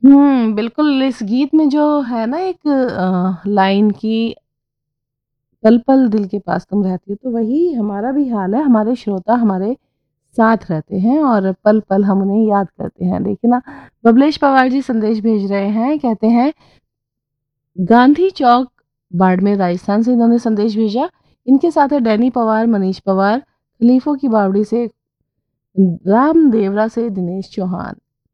बिल्कुल इस गीत में जो है ना एक लाइन की पल पल दिल के पास तुम रहती हो, तो वही हमारा भी हाल है। हमारे श्रोता हमारे साथ रहते हैं और पल पल हम उन्हें याद करते हैं। देखिए ना, बबलेश पवार जी संदेश भेज रहे हैं, कहते हैं गांधी चौक बाड़मेर राजस्थान से इन्होंने संदेश भेजा। इनके साथ है डैनी पवार, मनीष पवार, खलीफों की बावड़ी से राम देवरा से दिनेश चौहान।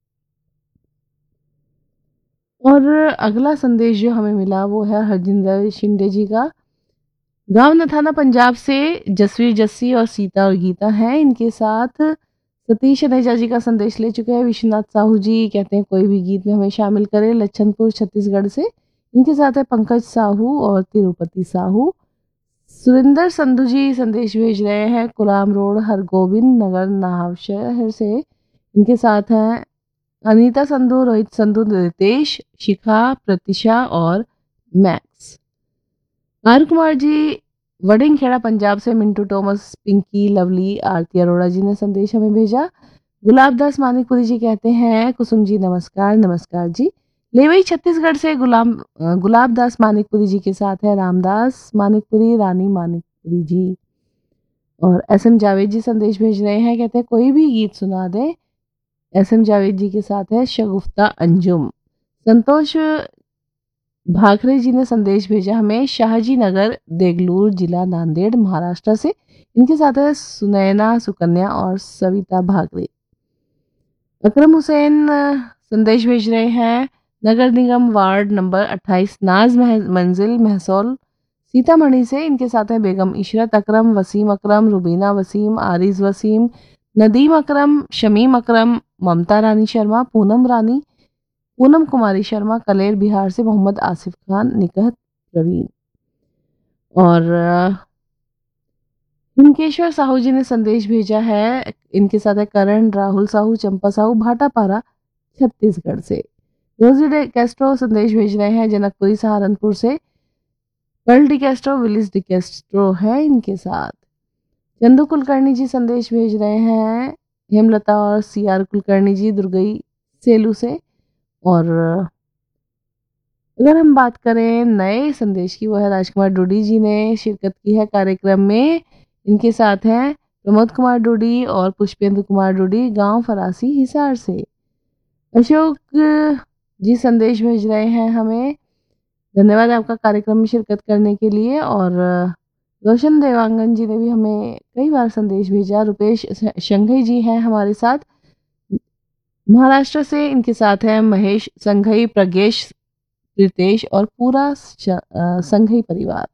और अगला संदेश जो हमें मिला वो है हरजिंदर शिंदे जी का। गांव नथाना पंजाब से जसवीर जस्सी और सीता और गीता हैं। इनके साथ सतीश अनेजा जी का संदेश ले चुके हैं विश्वनाथ साहू जी, कहते हैं कोई भी गीत में हमें शामिल करें, लच्छनपुर छत्तीसगढ़ से। इनके साथ है पंकज साहू और तिरुपति साहू। सुरिंदर संधू जी संदेश भेज रहे हैं कुलाम रोड हरगोबिंद नगर नाहव शहर से। इनके साथ हैं अनीता संधू, रोहित संधू, रितेश, शिखा, प्रतीशा और मैक्स। आर कुमार जी वडिंगखेड़ा पंजाब से, मिंटू टॉमस, पिंकी, लवली, आरती अरोड़ा जी ने संदेश हमें भेजा। गुलाब दास मानिकपुरी जी कहते हैं कुसुम जी नमस्कार, नमस्कार जी। लेवई छत्तीसगढ़ से गुलाब दास मानिकपुरी जी के साथ है रामदास मानिकपुरी, रानी मानिकपुरी जी। और एस एम जावेद जी संदेश भेज रहे हैं, कहते हैं कोई भी गीत सुना दे। एस एम जावेद जी के साथ है शगुफ्ता अंजुम। संतोष भाखरे जी ने संदेश भेजा हमें शाहजी नगर, देगलूर, जिला नांदेड़, महाराष्ट्र से। इनके साथ है सुनैना, सुकन्या और सविता भाखरे। अकरम हुसैन संदेश भेज रहे हैं नगर निगम वार्ड नंबर 28 नाज मंजिल महसौल सीतामढ़ी से। इनके साथ है बेगम इशरत अकरम, वसीम अकरम, रुबीना वसीम, आरिज वसीम, नदीम अकरम, शमीम अकरम, ममता रानी शर्मा, पूनम रानी, पूनम कुमारी शर्मा, कलेर बिहार से मोहम्मद आसिफ खान, निकहत प्रवीण। और हिमकेश्वर साहू जी ने संदेश भेजा है, इनके साथ है करण, राहुल साहू, चंपा साहू, भाटापारा छत्तीसगढ़ से। रोजी डे कैस्ट्रो संदेश भेज रहे हैं जनकपुरी सहारनपुर से। Perl D Castro, Willis D Castro है इनके साथ। चंदू कुलकर्णी जी संदेश भेज रहे हैं हेमलता और सी आर कुलकर्णी जी दुर्गई सेलू से। और अगर हम बात करें नए संदेश की, वो है राजकुमार डोडी जी ने शिरकत की है कार्यक्रम में। इनके साथ हैं प्रमोद कुमार डोडी और पुष्पेंद्र कुमार डोडी, गांव फरासी हिसार से। अशोक जी संदेश भेज रहे हैं हमें, धन्यवाद आपका कार्यक्रम में शिरकत करने के लिए। और रोशन देवांगन जी ने भी हमें कई बार संदेश भेजा। रुपेश संघई जी हैं हमारे साथ महाराष्ट्र से। इनके साथ हैं महेश संघई, प्रगेश, रितेश और पूरा संघई परिवार।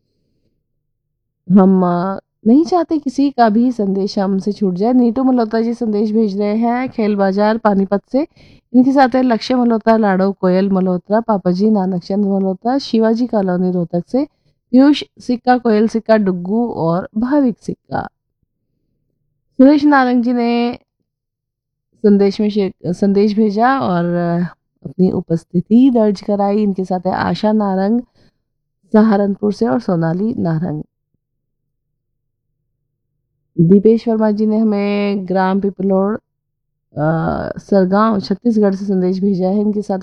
हम नहीं चाहते किसी का भी संदेश हमसे छूट जाए। नीटू मल्होत्रा जी संदेश भेज रहे हैं खेल बाजार पानीपत से। इनके साथ है लक्ष्य मल्होत्रा, लाडो कोयल मल्होत्रा, पापा जी नानक चंद मल्होत्रा, शिवाजी कॉलोनी रोहतक से, पीयूष सिक्का, कोयल सिक्का, डुग्गू और भाविक सिक्का। सुरेश नारंग जी ने संदेश भेजा और अपनी उपस्थिति दर्ज कराई। इनके साथ है आशा नारंग सहारनपुर से और सोनाली नारंग। दीपेश वर्मा जी ने हमें ग्राम पिपलोड़ सरगांव छत्तीसगढ़ से संदेश भेजा है। इनके साथ